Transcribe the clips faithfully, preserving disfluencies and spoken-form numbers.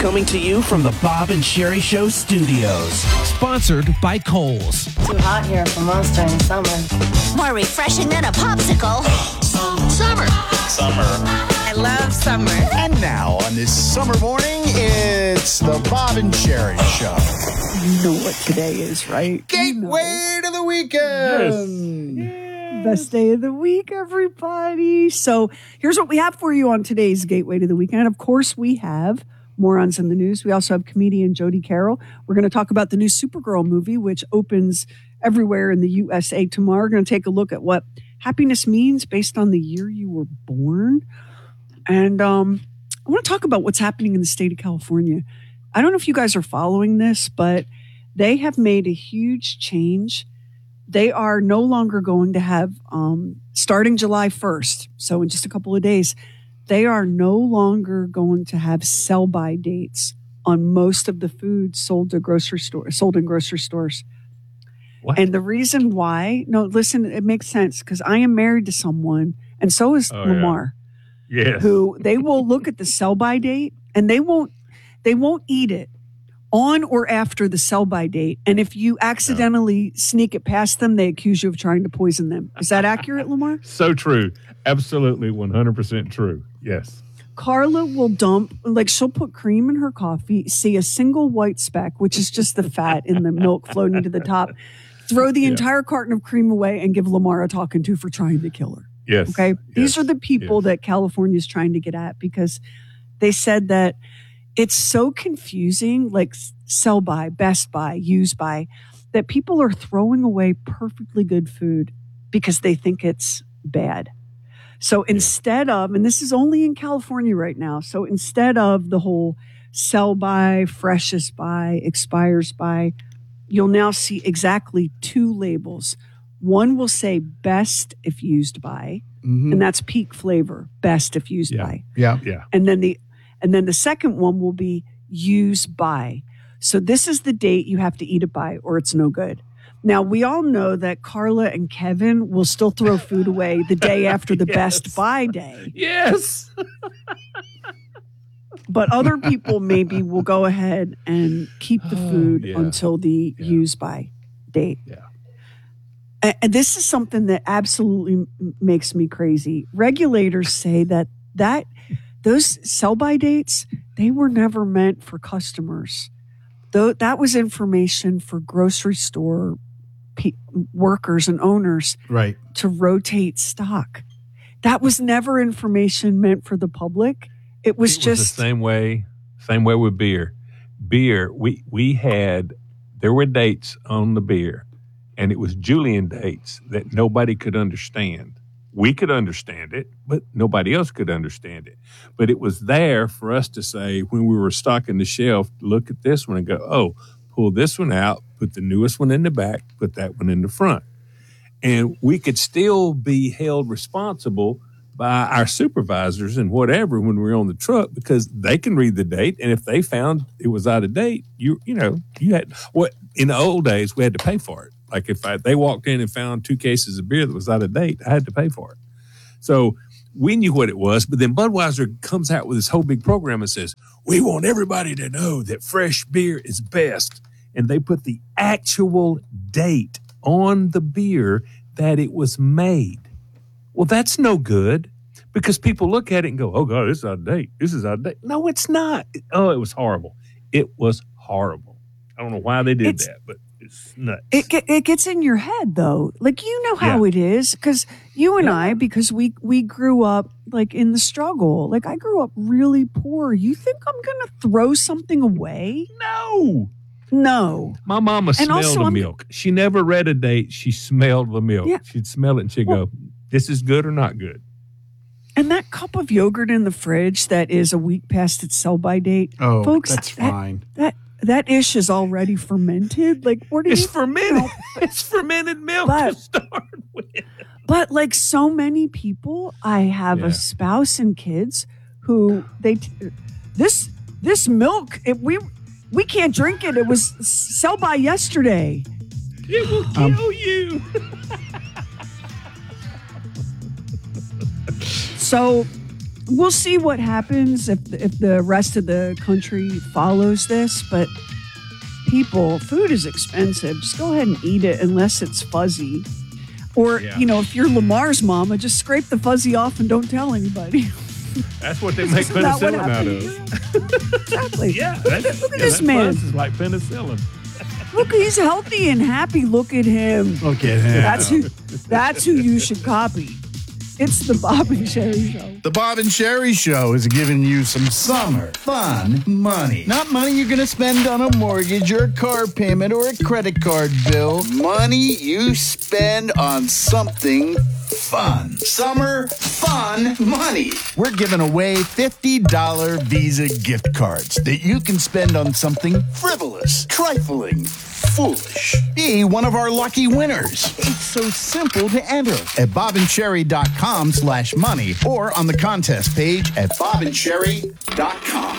coming to you from the Bob and Sherry Show studios. Sponsored by Kohl's. Too hot here for Monster in summer. More refreshing than a popsicle. Summer. Summer. I love summer. And now on this summer morning, it's the Bob and Sherry Show. You know what today is, right? Gateway you know. to the weekend. Yes. Best day of the week, everybody. So here's what we have for you on today's Gateway to the Weekend. Of course, we have Morons in the News. We also have comedian Jody Carroll. We're going to talk about the new Supergirl movie, which opens everywhere in the U S A tomorrow. We're going to take a look at what happiness means based on the year you were born. And um, I want to talk about what's happening in the state of California. I don't know if you guys are following this, but they have made a huge change. They are no longer going to have, um, starting July first, so in just a couple of days, they are no longer going to have sell-by dates on most of the food sold to grocery stores, sold in grocery stores. What? And the reason why, no, listen, it makes sense because I am married to someone, and so is Oh, Lamar, yeah. Yes. who they will look at the sell-by date and they won't, they won't eat it on or after the sell-by date. And if you accidentally no. sneak it past them, they accuse you of trying to poison them. Is that accurate, Lamar? So true. Absolutely one hundred percent true. Yes. Carla will dump, like she'll put cream in her coffee, see a single white speck, which is just the fat in the milk floating to the top, throw the yeah. entire carton of cream away and give Lamar a talking to for trying to kill her. Yes. Okay. Yes. These are the people yes. that California is trying to get at because they said that it's so confusing, like sell by, best by, use by, that people are throwing away perfectly good food because they think it's bad. So instead of, and this is only in California right now, so instead of the whole sell by, freshest by, expires by, you'll now see exactly two labels. One will say best if used by, mm-hmm. and that's peak flavor, best if used yeah. by. Yeah. Yeah. And then the And then the second one will be use by. So this is the date you have to eat it by or it's no good. Now, we all know that Carla and Kevin will still throw food away the day after the yes. best by day. Yes. But other people maybe will go ahead and keep the food yeah. until the yeah. use by date. Yeah. And this is something that absolutely m- makes me crazy. Regulators say that that those sell-by dates, they were never meant for customers. Though that was information for grocery store pe- workers and owners right. to rotate stock. That was never information meant for the public. It was it just was the same way. Same way with beer. Beer, we we had there were dates on the beer, and it was Julian dates that nobody could understand. We could understand it, but nobody else could understand it. But it was there for us to say when we were stocking the shelf, look at this one and go, oh, pull this one out, put the newest one in the back, put that one in the front. And we could still be held responsible by our supervisors and whatever when we were on the truck because they can read the date. And if they found it was out of date, you you know, you had what in the old days we had to pay for it. Like if I, they walked in and found two cases of beer that was out of date, I had to pay for it. So we knew what it was, but then Budweiser comes out with this whole big program and says, we want everybody to know that fresh beer is best. And they put the actual date on the beer that it was made. Well, that's no good because people look at it and go, oh, God, this is out of date. This is out of date. No, it's not. Oh, it was horrible. It was horrible. I don't know why they did It's- that, but it's nuts. It ge- it gets in your head though. Like you know how Yeah. it is because you and Yeah. I because we we grew up like in the struggle. Like I grew up really poor. You think I'm going to throw something away? no. No. My mama And smelled also the I'm- milk. She never read a date. She smelled the milk. Yeah. She'd smell it and she'd Well- go, this is good or not good. And that cup of yogurt in the fridge that is a week past its sell-by date, Oh, folks, that's that- fine. That that ish is already fermented. Like what do It's you? fermented. It's fermented milk But- to start with. But like so many people, I have Yeah. a spouse and kids who they this this milk. It, we we can't drink it. It was sell by yesterday. It will kill you. So we'll see what happens if if the rest of the country follows this. But people, food is expensive. Just go ahead and eat it unless it's fuzzy. Or, Yeah. you know, if you're Lamar's mama, just scrape the fuzzy off and don't tell anybody. That's what they make Isn't that what penicillin out happened of. Exactly. Yeah, Look at, that's, look at yeah, this that man. fuzz is like penicillin. Look, he's healthy and happy. Look at him. Look at him. That's who, that's who you should copy. It's the Bob and Sherry Show. The Bob and Sherry Show is giving you some summer fun money. Not money you're going to spend on a mortgage or a car payment or a credit card bill. Money you spend on something fun. Summer fun money. We're giving away fifty dollars Visa gift cards that you can spend on something frivolous, trifling, foolish. Be one of our lucky winners. It's so simple to enter at bobandcherry.com slash money or on the contest page at bobandcherry dot com.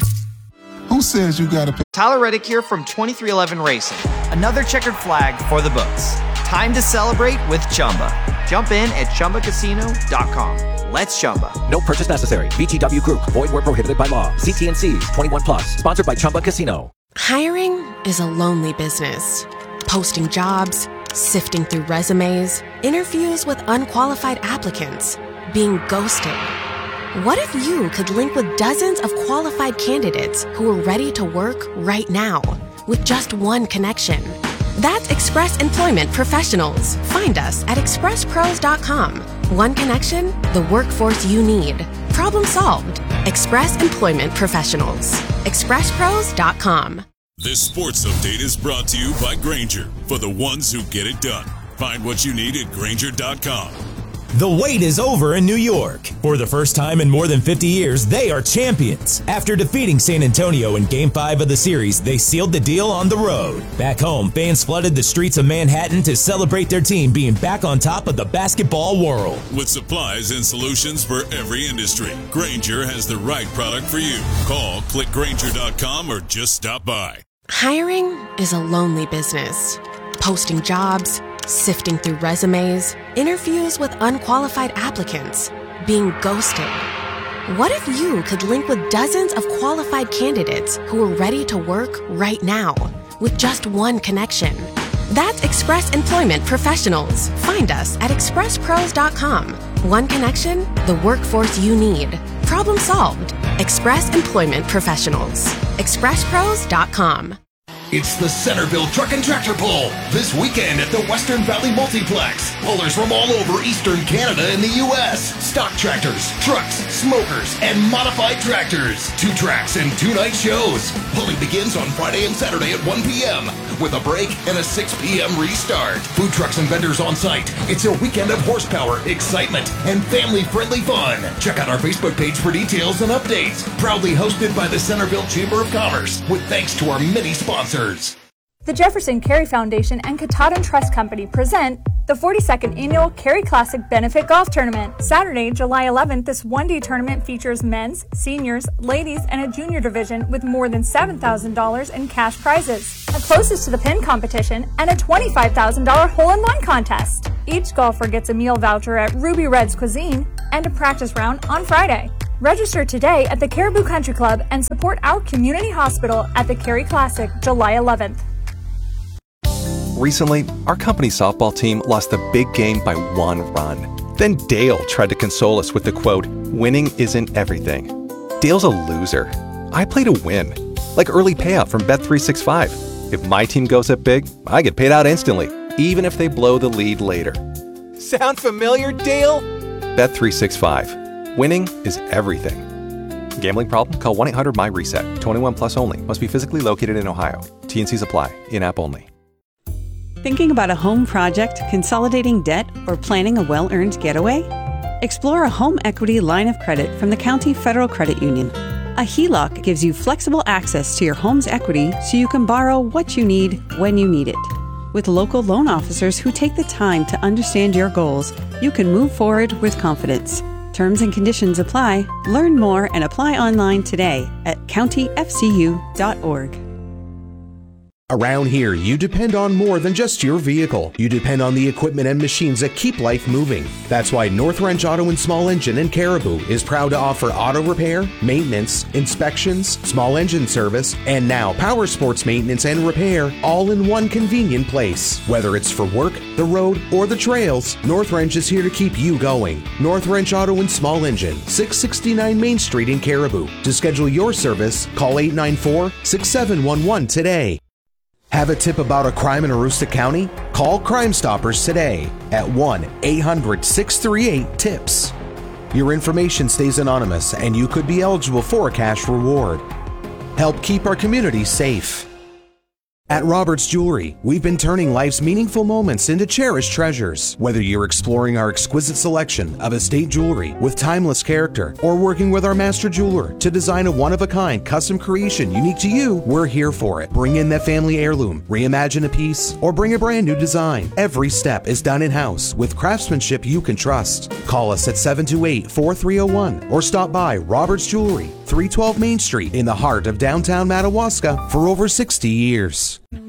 Who says you gotta pay? Tyler Reddick here from twenty-three eleven Racing. Another checkered flag for the books. Time to celebrate with Chumba. Jump in at chumba casino dot com. Let's Chumba. No purchase necessary. V G W Group. Void where prohibited by law. See T and C's. twenty-one plus. Sponsored by Chumba Casino. Hiring is a lonely business. Posting jobs, sifting through resumes, interviews with unqualified applicants, being ghosted. What if you could link with dozens of qualified candidates who are ready to work right now with just one connection? That's Express Employment Professionals. Find us at express pros dot com. One connection, the workforce you need. Problem solved. Express Employment Professionals. express pros dot com. This sports update is brought to you by Grainger, for the ones who get it done. Find what you need at Grainger dot com. The wait is over in New York. For the first time in more than fifty years, they are champions. After defeating San Antonio in Game five of the series, they sealed the deal on the road. Back home, fans flooded the streets of Manhattan to celebrate their team being back on top of the basketball world. With supplies and solutions for every industry, Grainger has the right product for you. Call, click Grainger dot com, or just stop by. Hiring is a lonely business. Posting jobs, sifting through resumes, interviews with unqualified applicants, being ghosted. What if you could link with dozens of qualified candidates who are ready to work right now with just one connection? That's Express Employment Professionals. Find us at express pros dot com. One connection, the workforce you need. Problem solved. Express Employment Professionals. express pros dot com. It's the Centerville Truck and Tractor Pull this weekend at the Western Valley Multiplex. Pullers from all over Eastern Canada and the U S. Stock tractors, trucks, smokers, and modified tractors. Two tracks and two night shows. Pulling begins on Friday and Saturday at one p.m. with a break and a six p.m. restart. Food trucks and vendors on site. It's a weekend of horsepower, excitement, and family-friendly fun. Check out our Facebook page for details and updates. Proudly hosted by the Centerville Chamber of Commerce with thanks to our many sponsors. The Jefferson Carey Foundation and Katahdin Trust Company present the forty-second Annual Carey Classic Benefit Golf Tournament. Saturday, July eleventh, this one-day tournament features men's, seniors, ladies, and a junior division with more than seven thousand dollars in cash prizes, a closest to the pin competition, and a twenty-five thousand dollars hole-in-one contest. Each golfer gets a meal voucher at Ruby Red's Cuisine and a practice round on Friday. Register today at the Caribou Country Club and support our community hospital at the Carey Classic, July eleventh. Recently, our company softball team lost the big game by one run. Then Dale tried to console us with the quote, "Winning isn't everything." Dale's a loser. I play to win, like early payout from Bet three sixty-five. If my team goes up big, I get paid out instantly, even if they blow the lead later. Sound familiar, Dale? Bet three sixty-five. Winning is everything. Gambling problem? Call one eight hundred M Y reset. twenty-one plus only. Must be physically located in Ohio. T and C's apply. In-app only. Thinking about a home project, consolidating debt, or planning a well-earned getaway? Explore a home equity line of credit from the County Federal Credit Union. A H E L O C gives you flexible access to your home's equity so you can borrow what you need when you need it. With local loan officers who take the time to understand your goals, you can move forward with confidence. Terms and conditions apply. Learn more and apply online today at county f c u dot org. Around here, you depend on more than just your vehicle. You depend on the equipment and machines that keep life moving. That's why North Wrench Auto and Small Engine in Caribou is proud to offer auto repair, maintenance, inspections, small engine service, and now power sports maintenance and repair, all in one convenient place. Whether it's for work, the road, or the trails, North Wrench is here to keep you going. North Wrench Auto and Small Engine, six sixty-nine Main Street in Caribou. To schedule your service, call eight nine four, six seven one one today. Have a tip about a crime in Aroostook County? Call Crime Stoppers today at one eight hundred, six three eight, TIPS. Your information stays anonymous and you could be eligible for a cash reward. Help keep our community safe. At Roberts Jewelry, we've been turning life's meaningful moments into cherished treasures. Whether you're exploring our exquisite selection of estate jewelry with timeless character or working with our master jeweler to design a one-of-a-kind custom creation unique to you, we're here for it. Bring in that family heirloom, reimagine a piece, or bring a brand new design. Every step is done in-house with craftsmanship you can trust. Call us at seven two eight, four three zero one or stop by Roberts Jewelry, three twelve Main Street in the heart of downtown Madawaska for over sixty years.